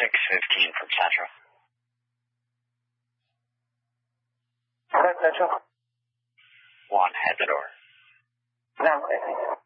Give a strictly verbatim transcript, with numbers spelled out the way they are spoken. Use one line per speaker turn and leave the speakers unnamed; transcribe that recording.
six fifteen from Central.
That's Central.
One, head the door.
No, I think so.